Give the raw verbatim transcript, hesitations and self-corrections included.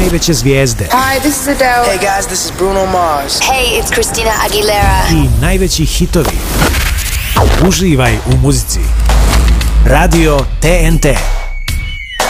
najveće zvijezde. Hi, this is Adele. Hey guys, this is Bruno Mars. Hey, it's Christina Aguilera. I najveći hitovi. Uživaj u muzici. Radio T N T.